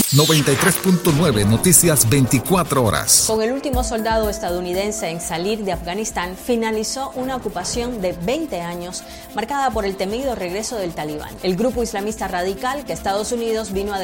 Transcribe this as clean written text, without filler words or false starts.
93.9 Noticias 24 horas. Con el último soldado estadounidense en salir de Afganistán, finalizó una ocupación de 20 años marcada por el temido regreso del Talibán, el grupo islamista radical que Estados Unidos vino a